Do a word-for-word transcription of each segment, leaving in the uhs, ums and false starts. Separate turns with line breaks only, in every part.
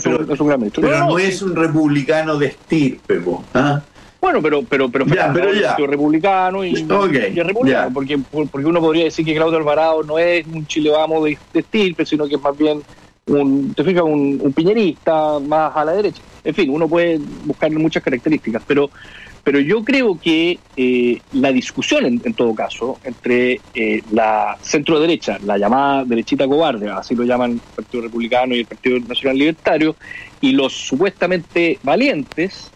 es un, es un gran ministro.
Pero no,
no,
no es un republicano de estirpe, ¿ah?
Bueno, pero pero pero,
ya, pero ya.
Es republicano y,
okay,
y es republicano, porque, porque uno podría decir que Claudio Alvarado no es un Chile Vamos de, de estirpe, sino que es más bien un, te fijas, un, un piñerista más a la derecha. En fin, uno puede buscar muchas características, pero pero yo creo que eh, la discusión, en, en todo caso, entre eh, la centro derecha, la llamada derechita cobarde, así lo llaman el Partido Republicano y el Partido Nacional Libertario, y los supuestamente valientes,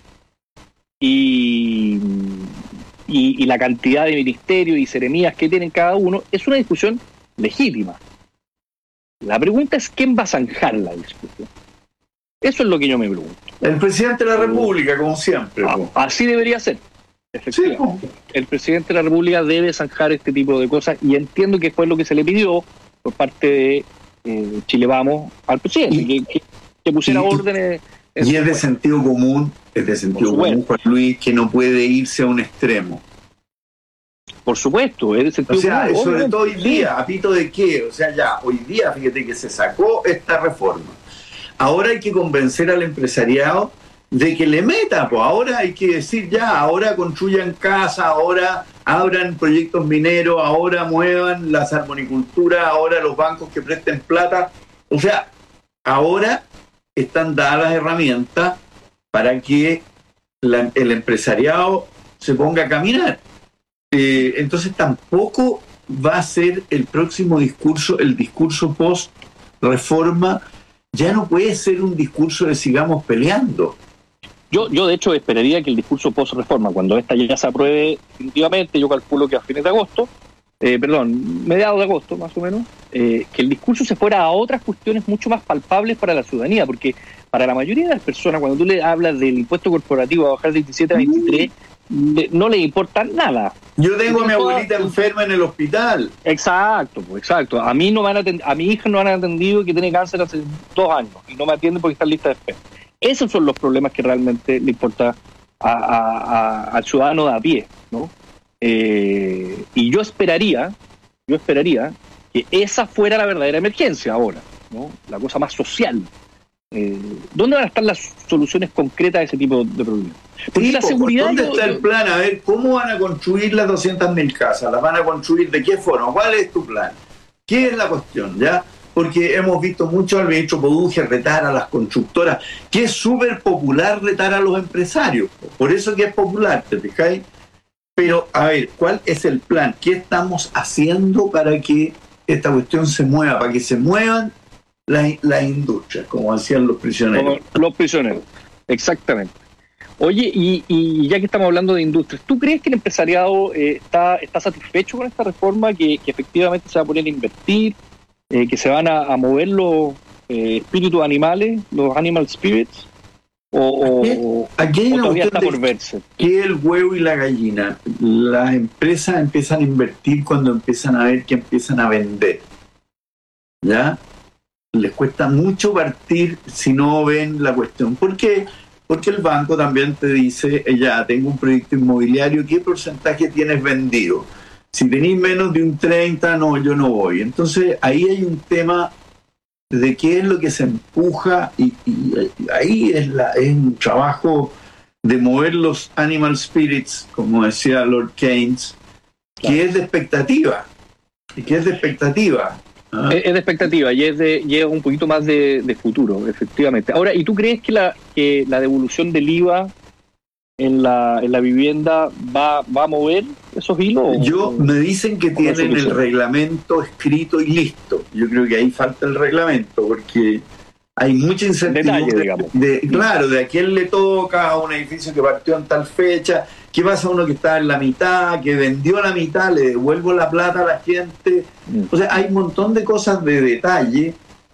y, y, y la cantidad de ministerios y seremías que tienen cada uno, es una discusión legítima. La pregunta es quién va a zanjar la discusión. Eso es lo que yo me pregunto.
El presidente de la República, como siempre.
Ah, así debería ser. Efectivamente. Sí, el presidente de la República debe zanjar este tipo de cosas, y entiendo que fue lo que se le pidió por parte de eh, Chile Vamos al presidente, y, que, que, que pusiera y, órdenes.
Y es de sentido común, es de sentido común, Juan Luis, que no puede irse a un extremo.
Por supuesto, es de sentido
o sea,
común.
Sobre obviamente. Todo hoy día, ¿a pito de qué? O sea, ya, hoy día, fíjate que se sacó esta reforma. Ahora hay que convencer al empresariado de que le meta, pues ahora hay que decir ya, ahora construyan casa, ahora abran proyectos mineros, ahora muevan la salmonicultura, ahora los bancos que presten plata. O sea, ahora están dadas las herramientas para que la, el empresariado se ponga a caminar. Eh, entonces tampoco va a ser el próximo discurso, el discurso post-reforma. Ya no puede ser un discurso de sigamos peleando.
Yo, yo de hecho esperaría que el discurso post-reforma, cuando esta ya se apruebe definitivamente, yo calculo que a fines de agosto, eh, perdón, mediados de agosto más o menos, eh, que el discurso se fuera a otras cuestiones mucho más palpables para la ciudadanía, porque para la mayoría de las personas, cuando tú le hablas del impuesto corporativo a bajar de veintisiete a veintitrés, mm. no les importa nada.
Yo tengo a mi abuelita enferma en el hospital.
Exacto, pues exacto. A mí no me han atend- a mi hija no han atendido que tiene cáncer hace dos años y no me atienden porque está en lista de espera. Esos son los problemas que realmente le importa a, a, a, al ciudadano de a pie, ¿no? Eh, y yo esperaría, yo esperaría que esa fuera la verdadera emergencia ahora, ¿no? La cosa más social. Eh, ¿Dónde van a estar las soluciones concretas a ese tipo de problemas? Porque
sí,
la seguridad.
¿Dónde
yo,
está el plan? A ver, ¿cómo van a construir las doscientas mil casas? ¿Las van a construir de qué forma? ¿Cuál es tu plan? ¿Qué es la cuestión? ¿Ya? Porque hemos visto mucho al ministro Poduje retar a las constructoras, que es súper popular retar a los empresarios. Por eso que es popular, ¿te fijáis? Pero, a ver, ¿cuál es el plan? ¿Qué estamos haciendo para que esta cuestión se mueva? Para que se muevan las, las industrias, como hacían los prisioneros.
Como los prisioneros, exactamente. Oye, y, y ya que estamos hablando de industrias, ¿tú crees que el empresariado eh, está, está satisfecho con esta reforma, que, que efectivamente se va a poner a invertir, eh, que se van a, a mover los eh, espíritus animales, los animal spirits? ¿O,
aquí,
o,
aquí hay
o
una
todavía está
de,
por verse?
Que el huevo y la gallina. Las empresas empiezan a invertir cuando empiezan a ver que empiezan a vender. ¿Ya? Les cuesta mucho partir si no ven la cuestión. ¿Por qué? Porque el banco también te dice, ya, tengo un proyecto inmobiliario, ¿qué porcentaje tienes vendido? Si tenéis menos de un treinta, no, yo no voy. Entonces, ahí hay un tema de qué es lo que se empuja, y, y ahí es, la, es un trabajo de mover los animal spirits, como decía Lord Keynes, que claro. es de expectativa, y que es de expectativa. ¿Ah?
Es de expectativa y es, de, y es un poquito más de, de futuro, efectivamente. Ahora, ¿y tú crees que la, que la devolución del I V A en la, en la vivienda va, va a mover esos hilos?
Yo, me dicen que tienen el reglamento escrito y listo. Yo creo que ahí falta el reglamento, porque hay mucha incertidumbre.
Detalle,
de, claro, de a quién le toca a un edificio que partió en tal fecha. ¿Qué pasa a uno que está en la mitad, que vendió la mitad, le devuelvo la plata a la gente? O sea, hay un montón de cosas de detalle,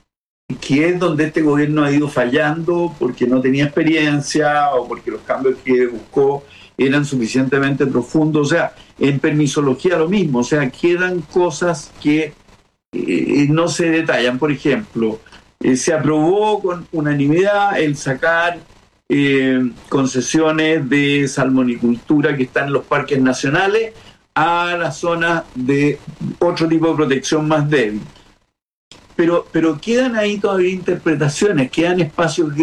que es donde este gobierno ha ido fallando porque no tenía experiencia o porque los cambios que buscó eran suficientemente profundos. O sea, en permisología lo mismo. O sea, quedan cosas que eh, no se detallan. Por ejemplo, eh, se aprobó con unanimidad el sacar Eh, concesiones de salmonicultura que están en los parques nacionales a las zonas de otro tipo de protección más débil. Pero, pero quedan ahí todavía interpretaciones, quedan espacios